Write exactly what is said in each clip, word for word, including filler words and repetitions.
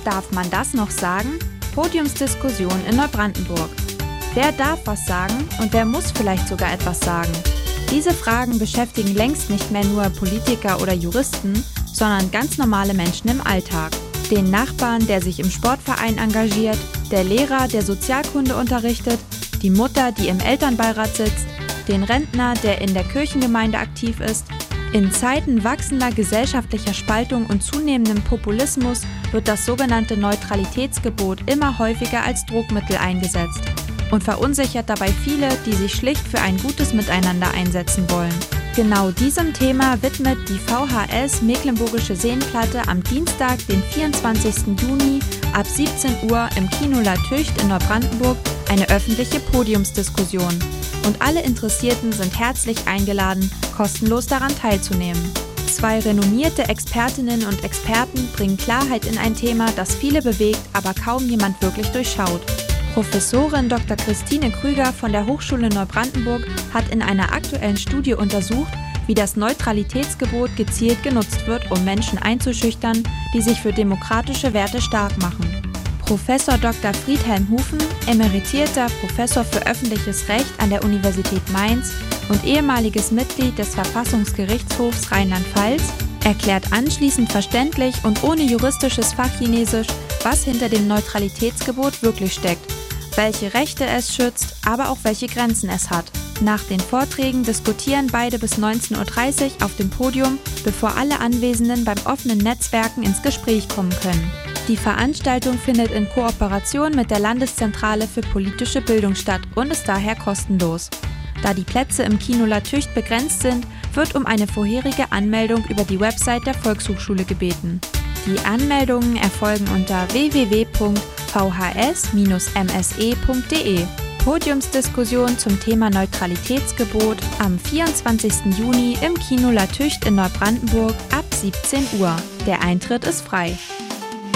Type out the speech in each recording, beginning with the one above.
Darf man das noch sagen? Podiumsdiskussion in Neubrandenburg. Wer darf was sagen und wer muss vielleicht sogar etwas sagen? Diese Fragen beschäftigen längst nicht mehr nur Politiker oder Juristen, sondern ganz normale Menschen im Alltag. Den Nachbarn, der sich im Sportverein engagiert, der Lehrer, der Sozialkunde unterrichtet, die Mutter, die im Elternbeirat sitzt, den Rentner, der in der Kirchengemeinde aktiv ist. In Zeiten wachsender gesellschaftlicher Spaltung und zunehmendem Populismus wird das sogenannte Neutralitätsgebot immer häufiger als Druckmittel eingesetzt und verunsichert dabei viele, die sich schlicht für ein gutes Miteinander einsetzen wollen. Genau diesem Thema widmet die V H S Mecklenburgische Seenplatte am Dienstag, den vierundzwanzigsten Juni ab siebzehn Uhr im Kino La Tücht in Neubrandenburg eine öffentliche Podiumsdiskussion. Und alle Interessierten sind herzlich eingeladen, kostenlos daran teilzunehmen. Zwei renommierte Expertinnen und Experten bringen Klarheit in ein Thema, das viele bewegt, aber kaum jemand wirklich durchschaut. Professorin Doktor Christine Krüger von der Hochschule Neubrandenburg hat in einer aktuellen Studie untersucht, wie das Neutralitätsgebot gezielt genutzt wird, um Menschen einzuschüchtern, die sich für demokratische Werte stark machen. Professor Doktor Friedhelm Hufen, emeritierter Professor für öffentliches Recht an der Universität Mainz und ehemaliges Mitglied des Verfassungsgerichtshofs Rheinland-Pfalz, erklärt anschließend verständlich und ohne juristisches Fachchinesisch, was hinter dem Neutralitätsgebot wirklich steckt, welche Rechte es schützt, aber auch welche Grenzen es hat. Nach den Vorträgen diskutieren beide bis neunzehn Uhr dreißig auf dem Podium, bevor alle Anwesenden beim offenen Netzwerken ins Gespräch kommen können. Die Veranstaltung findet in Kooperation mit der Landeszentrale für politische Bildung statt und ist daher kostenlos. Da die Plätze im Kino La Tücht begrenzt sind, wird um eine vorherige Anmeldung über die Website der Volkshochschule gebeten. Die Anmeldungen erfolgen unter w w w punkt v h s bindestrich m s e punkt d e. Podiumsdiskussion zum Thema Neutralitätsgebot am vierundzwanzigsten Juni im Kino La Tücht in Neubrandenburg ab siebzehn Uhr. Der Eintritt ist frei.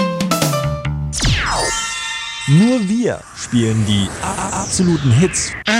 Nur wir spielen die absoluten Hits